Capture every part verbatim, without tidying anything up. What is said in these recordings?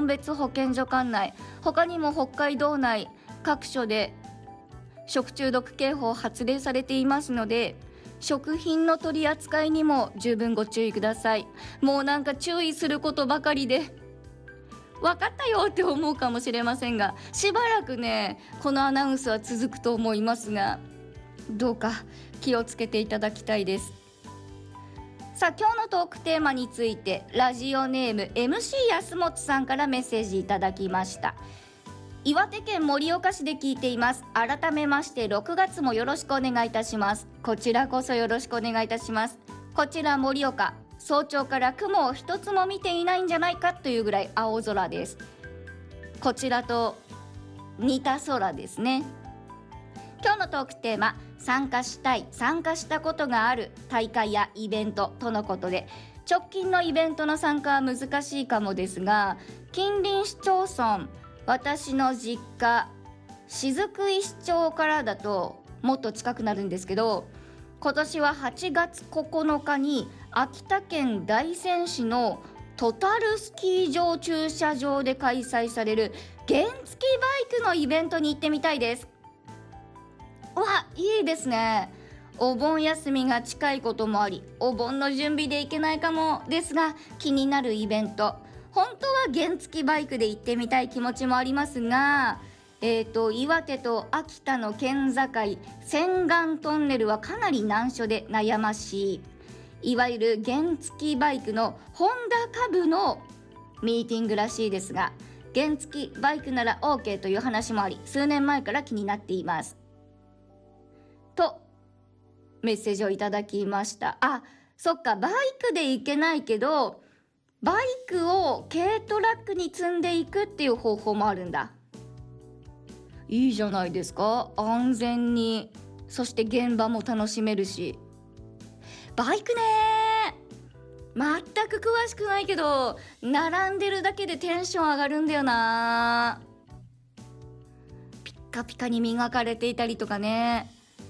紋別保健所管内、他にも北海道内各所で食中毒警報発令されていますので、食品の取り扱いにも十分ご注意ください。もうなんか注意することばかりで分かったよって思うかもしれませんが、しばらくねこのアナウンスは続くと思いますが、どうか気をつけていただきたいです。さあ、今日のトークテーマについてラジオネーム エムシー 安本さんからメッセージいただきました。岩手県盛岡市で聞いています。改めましてろくがつもよろしくお願いいたします。こちらこそよろしくお願いいたします。こちら盛岡、早朝から雲を一つも見ていないんじゃないかというぐらい青空です。こちらと似た空ですね。今日のトークテーマ、参加したい、参加したことがある大会やイベントとのことで、直近のイベントの参加は難しいかもですが、近隣市町村、私の実家雫石町からだともっと近くなるんですけど、今年ははちがつここのかに秋田県大仙市のトタルスキー場駐車場で開催される原付バイクのイベントに行ってみたいです。わ、いいですね。お盆休みが近いこともあり、お盆の準備で行けないかもですが、気になるイベント、本当は原付バイクで行ってみたい気持ちもありますが、えーと、岩手と秋田の県境、千貫トンネルはかなり難所で悩ましい。いわゆる原付バイクのホンダ株のミーティングらしいですが、原付バイクなら OK という話もあり、数年前から気になっていますとメッセージをいただきました。あ、そっか、バイクで行けないけどバイクを軽トラックに積んでいくっていう方法もあるんだ。いいじゃないですか。安全に、そして現場も楽しめるし。バイクね、全く詳しくないけど並んでるだけでテンション上がるんだよな。ピッカピカに磨かれていたりとかね、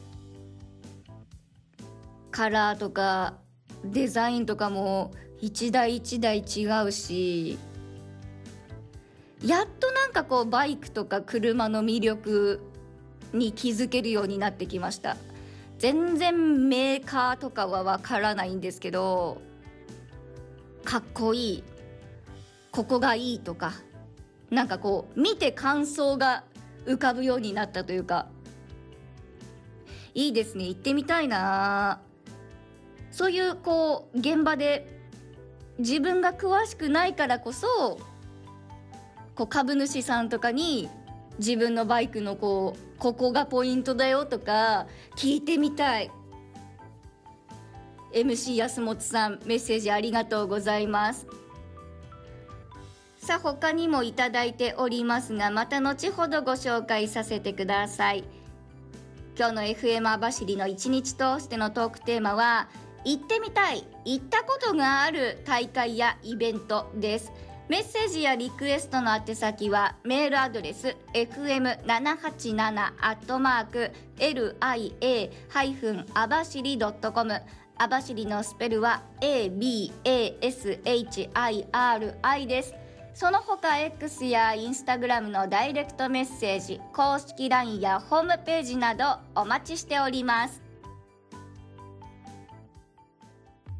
カラーとかデザインとかも一台一台違うし、やっとなんかこうバイクとか車の魅力に気づけるようになってきました。全然メーカーとかはわからないんですけど、かっこいい、ここがいいとか、なんかこう見て感想が浮かぶようになったというか、いいですね。行ってみたいな。そういうこう現場で自分が詳しくないからこそ、こう株主さんとかに自分のバイクのこうここがポイントだよとか聞いてみたい。 エムシー 安本さん、メッセージありがとうございます。さあ、他にもいただいておりますが、また後ほどご紹介させてください。今日の エフエム 網走の一日通してのトークテーマは、行ってみたい、行ったことがある大会やイベントです。メッセージやリクエストの宛先はメールアドレス エフエムななはちなな アットマーク エルアイエー あばしり ドットコム、 あばしりのスペルは エービーエーエスエイチアイアールアイ です。その他 X や Instagram のダイレクトメッセージ、公式 ライン やホームページなどお待ちしております。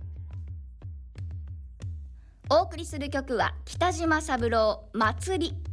お送りする曲は北島三郎、祭り。